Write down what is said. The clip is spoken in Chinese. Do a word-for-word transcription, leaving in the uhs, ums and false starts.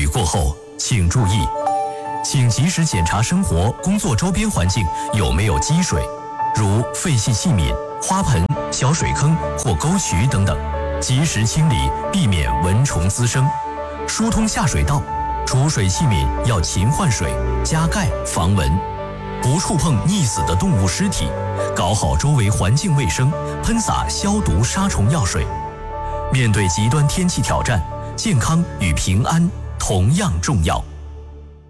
雨过后，请注意，请及时检查生活、工作周边环境有没有积水，如废弃器皿、花盆、小水坑或沟渠等等，及时清理，避免蚊虫滋生。疏通下水道，储水器皿要勤换水，加盖防蚊。不触碰溺死的动物尸体，搞好周围环境卫生，喷洒消毒杀虫药水。面对极端天气挑战，健康与平安同样重要。